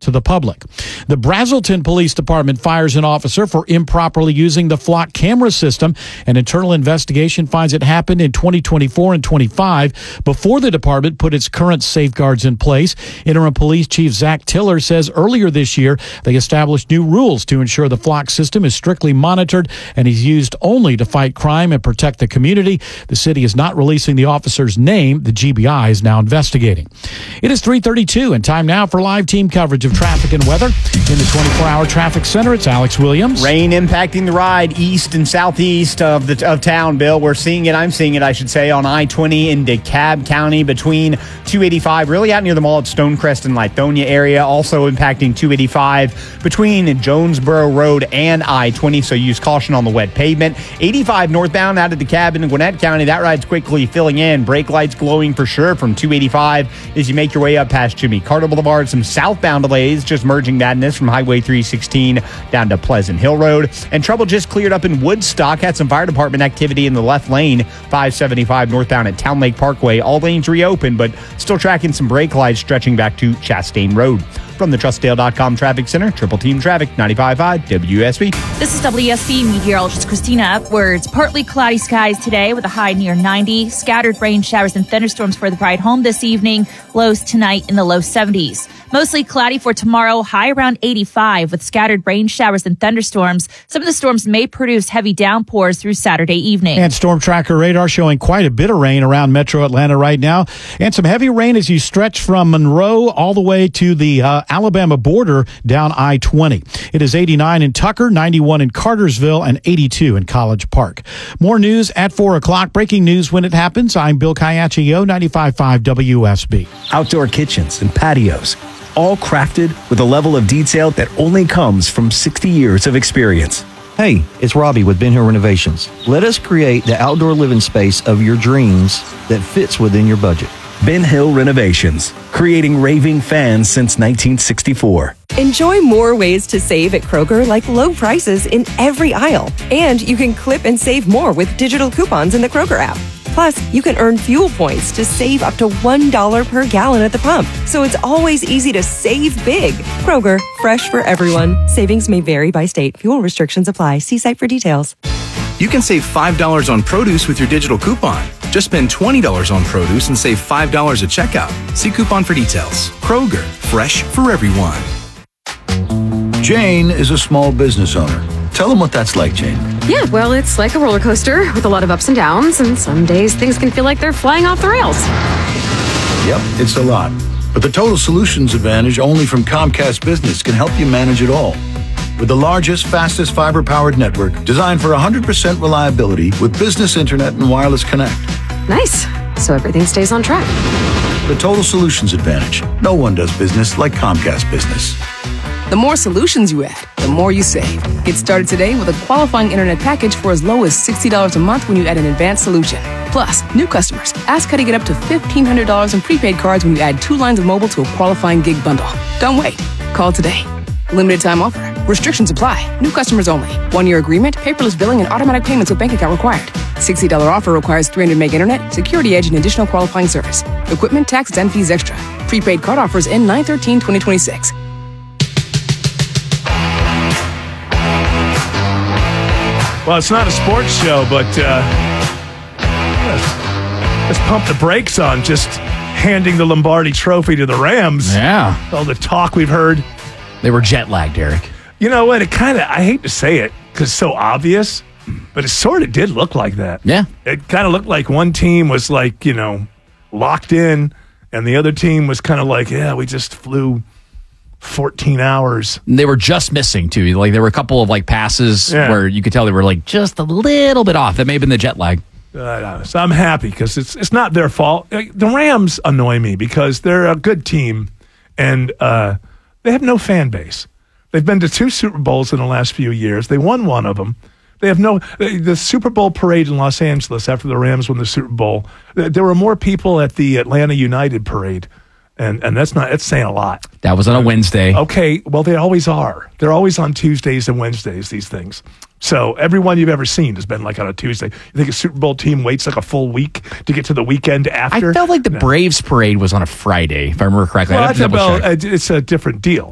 to the public. The Brazelton Police Department fires an officer for improperly using the flock camera system. An internal investigation finds it happened in 2024 and 25 before the department put its current safeguards in place. Interim Police Chief Zach Tiller says earlier this year they established new rules to ensure the flock system is strictly monitored and is used only to fight crime and protect the community. The city is not releasing the officer's name. The GBI is now investigating. It is 3:32 and time now for live team coverage of traffic and weather. In the 24-hour traffic center, it's Alex Williams. Rain impacting the ride east and southeast of town, Bill. I'm seeing it, I should say, on I-20 in DeKalb County between 285, really out near the mall at Stonecrest and Lithonia area. Also impacting 285 between Jonesboro Road and I-20, so use caution on the wet pavement. 85 northbound out of DeKalb in Gwinnett County. That ride's quickly filling in. Brake lights glowing for sure from 285 as you make your way up past Jimmy Carter Boulevard. Some southbound delays, just merging madness from Highway 316 down to Pleasant Hill Road. And trouble just cleared up in Woodstock. Had some fire department activity in the left lane, 575 northbound at Town Lake Parkway. All lanes reopened, but still tracking some brake lights stretching back to Chastain Road. From the TrustDale.com Traffic Center, Triple Team Traffic, 95.5 WSB. This is WSB meteorologist Christina Upwards. Partly cloudy skies today with a high near 90. Scattered rain showers and thunderstorms for the ride home this evening. Lows tonight in the low 70s. Mostly cloudy for tomorrow, high around 85 with scattered rain showers and thunderstorms. Some of the storms may produce heavy downpours through Saturday evening. And Storm Tracker radar showing quite a bit of rain around metro Atlanta right now. And some heavy rain as you stretch from Monroe all the way to the Alabama border down I-20. It is 89 in Tucker, 91 in Cartersville, and 82 in College Park. More news at 4 o'clock. Breaking news when it happens. I'm Bill Caiaccio, 95.5 WSB. Outdoor kitchens and patios, all crafted with a level of detail that only comes from 60 years of experience. Hey, it's Robbie with Ben Hill Renovations. Let us create the outdoor living space of your dreams that fits within your budget. Ben Hill Renovations, creating raving fans since 1964. Enjoy more ways to save at Kroger, like low prices in every aisle. And you can clip and save more with digital coupons in the Kroger app. Plus, you can earn fuel points to save up to $1 per gallon at the pump. So it's always easy to save big. Kroger, fresh for everyone. Savings may vary by state. Fuel restrictions apply. See site for details. You can save $5 on produce with your digital coupon. Just spend $20 on produce and save $5 at checkout. See coupon for details. Kroger, fresh for everyone. Jane is a small business owner. Tell them what that's like, Jane. Yeah, well, it's like a roller coaster with a lot of ups and downs, and some days things can feel like they're flying off the rails. Yep, it's a lot. But the Total Solutions Advantage only from Comcast Business can help you manage it all. With the largest, fastest fiber-powered network designed for 100% reliability with business internet and wireless connect. Nice. So everything stays on track. The Total Solutions Advantage. No one does business like Comcast Business. The more solutions you add, the more you save. Get started today with a qualifying internet package for as low as $60 a month when you add an advanced solution. Plus, new customers, ask how to get up to $1,500 in prepaid cards when you add 2 lines of mobile to a qualifying gig bundle. Don't wait. Call today. Limited time offer. Restrictions apply. New customers only. 1-year agreement, paperless billing, and automatic payments with bank account required. $60 offer requires 300 meg internet, security edge, and additional qualifying service. Equipment, taxes, and fees extra. Prepaid card offers end 9/13/2026. Well, it's not a sports show, but let's pump the brakes on just handing the Lombardi Trophy to the Rams. Yeah. All the talk we've heard. They were jet lagged, Eric. You know what? I hate to say it because it's so obvious, but it sort of did look like that. Yeah. It kind of looked like one team was like, locked in, and the other team was kind of like, yeah, we just flew 14 hours. They were just missing, too. Like, there were a couple of, passes where you could tell they were, just a little bit off. That may have been the jet lag. So I'm happy because it's not their fault. The Rams annoy me because they're a good team, and they have no fan base. They've been to 2 Super Bowls in the last few years. They won one of them. They have the Super Bowl parade in Los Angeles after the Rams won the Super Bowl. There were more people at the Atlanta United parade. And that's saying a lot. That was on a Wednesday. Okay, well, they always are. They're always on Tuesdays and Wednesdays, these things. So everyone you've ever seen has been on a Tuesday. You think a Super Bowl team waits a full week to get to the weekend after? I felt like the Braves parade was on a Friday, if I remember correctly. Well, it's a different deal.